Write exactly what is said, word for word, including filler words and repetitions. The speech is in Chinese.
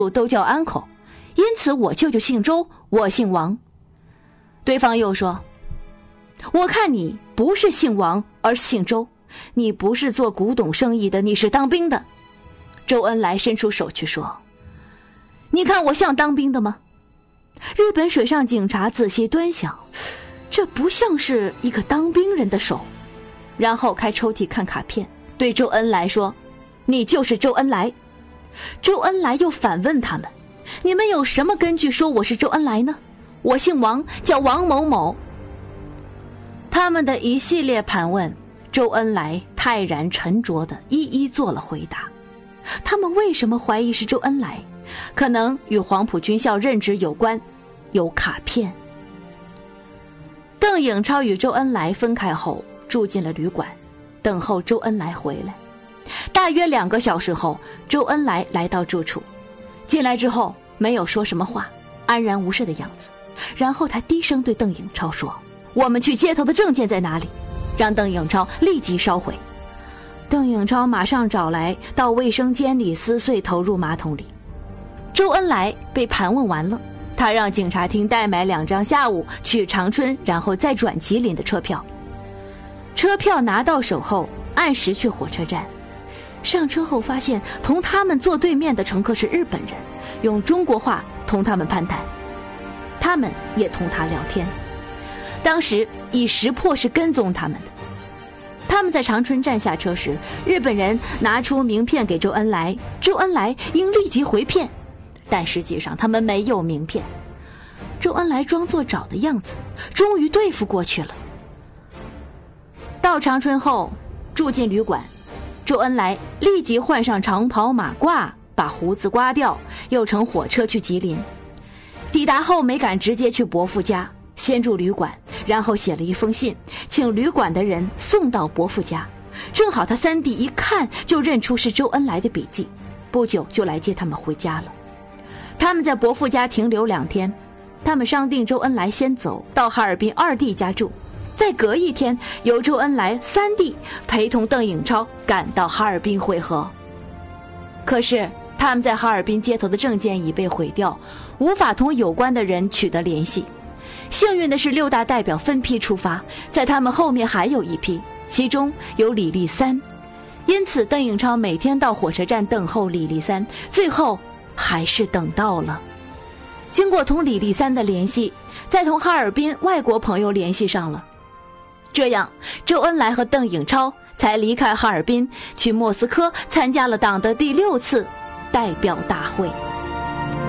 都叫安口，因此我舅舅姓周，我姓王。对方又说，我看你不是姓王而姓周，你不是做古董生意的，你是当兵的。周恩来伸出手去说，你看我像当兵的吗？日本水上警察仔细端详，这不像是一个当兵人的手，然后开抽屉看卡片，对周恩来说，你就是周恩来。周恩来又反问他们，你们有什么根据说我是周恩来呢？我姓王，叫王某某。他们的一系列盘问，周恩来泰然沉着地一一做了回答。他们为什么怀疑是周恩来？可能与黄埔军校任职有关，有卡片。邓颖超与周恩来分开后，住进了旅馆，等候周恩来回来。大约两个小时后，周恩来来到住处，进来之后没有说什么话，安然无事的样子。然后他低声对邓颖超说，我们去接头的证件在哪里？让邓颖超立即烧毁。邓颖超马上找来，到卫生间里撕碎，投入马桶里。周恩来被盘问完了，他让警察厅代买两张下午去长春然后再转吉林的车票。车票拿到手后，按时去火车站。上车后发现同他们坐对面的乘客是日本人，用中国话同他们攀谈，他们也同他聊天。当时已识破是跟踪他们的。他们在长春站下车时，日本人拿出名片给周恩来，周恩来应立即回骗，但实际上他们没有名片。周恩来装作找的样子，终于对付过去了。到长春后住进旅馆，周恩来立即换上长袍马褂，把胡子刮掉，又乘火车去吉林。抵达后没敢直接去伯父家，先住旅馆，然后写了一封信，请旅馆的人送到伯父家。正好他三弟一看就认出是周恩来的笔迹，不久就来接他们回家了。他们在伯父家停留两天，他们商定周恩来先走到哈尔滨二弟家住，再隔一天由周恩来三弟陪同邓颖超赶到哈尔滨会合。可是他们在哈尔滨接头的证件已被毁掉，无法同有关的人取得联系。幸运的是，六大代表分批出发，在他们后面还有一批，其中有李立三。因此邓颖超每天到火车站等候李立三，最后还是等到了。经过同李立三的联系，再同哈尔滨外国朋友联系上了。这样周恩来和邓颖超才离开哈尔滨，去莫斯科参加了党的第六次代表大会。